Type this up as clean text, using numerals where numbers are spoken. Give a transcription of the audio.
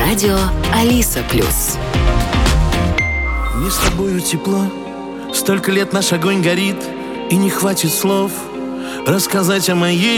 радио Алиса+. Мне с тобою тепло, столько лет наш огонь горит, и не хватит слов рассказать о моей